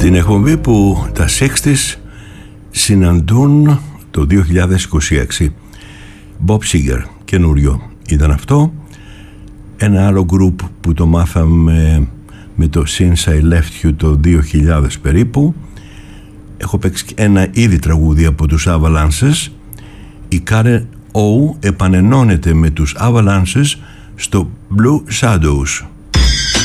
Στην εκπομπή που τα 60's συναντούν το 2026. Bob Seger, καινούριο ήταν αυτό. Ένα άλλο group που το μάθαμε με το Since I Left You το 2000 περίπου. Έχω παίξει ένα ήδη τραγούδι από τους Avalanches. Η Karen O επανενώνεται με τους Avalanches στο Blue Shadows.